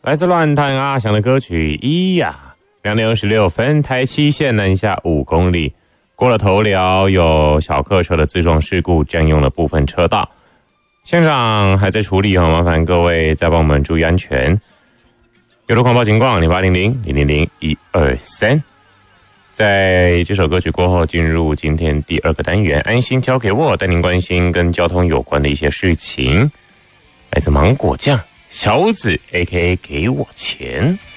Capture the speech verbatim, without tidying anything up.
来自乱弹阿翔的歌曲一呀，两点二十六分，台七线南下五公里，过了头寮有小客车的自撞事故，占用了部分车道，现场还在处理哦，麻烦各位再帮我们注意安全。有了狂暴情况零八零零零零零一二三。在这首歌曲过后，进入今天第二个单元，安心交给我，带您关心跟交通有关的一些事情。来自芒果酱小子 A K A 给我钱。